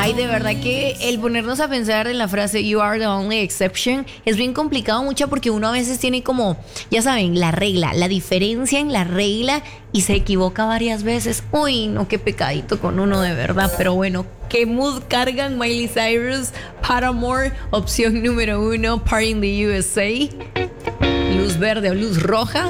Ay, de verdad que el ponernos a pensar en la frase "You are the only exception" es bien complicado mucho porque uno a veces tiene como, ya saben, la regla, la diferencia en la regla y se equivoca varias veces. Uy, no, qué pecadito con uno de verdad. Pero bueno, ¿qué mood cargan Miley Cyrus, Paramore, opción número 1, Party in the USA? ¿Luz verde o luz roja?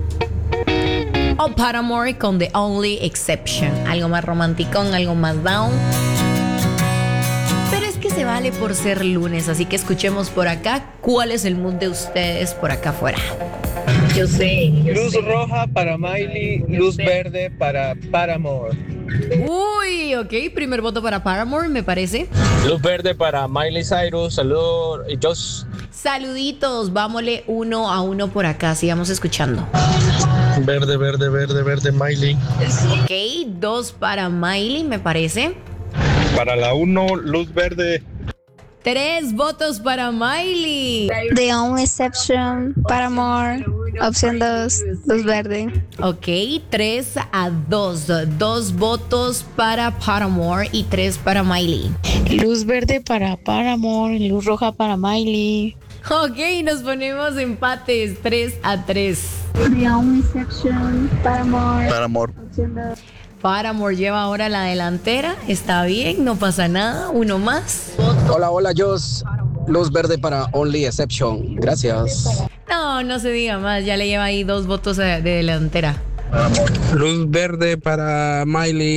O Paramore con The Only Exception. Algo más romanticón, algo más down. Pero es que se vale por ser lunes, así que escuchemos por acá cuál es el mood de ustedes por acá afuera. Yo sé. Luz roja para Miley, luz verde para Paramore. Uy, ok, primer voto para Paramore, me parece. Luz verde para Miley Cyrus. Saludos, Josh. Saluditos, vámosle 1-1 por acá, sigamos escuchando. Verde, verde, verde, verde, Miley. Ok, 2 para Miley, me parece. Para la 1, luz verde. 3 votos para Miley. The Only Exception, Paramore, opción 2, luz verde. Ok, 3-2. 2 votos para Paramore y 3 para Miley. Luz verde para Paramore, luz roja para Miley. Ok, nos ponemos empates 3-3. The Only Exception, Paramore, Paramore. opción 2. Paramore lleva ahora la delantera. Está bien, no pasa nada. Uno más. Hola, hola, Joss. Luz verde para Only Exception. Gracias. No se diga más. Ya le lleva ahí 2 votos de delantera. Luz verde para Miley.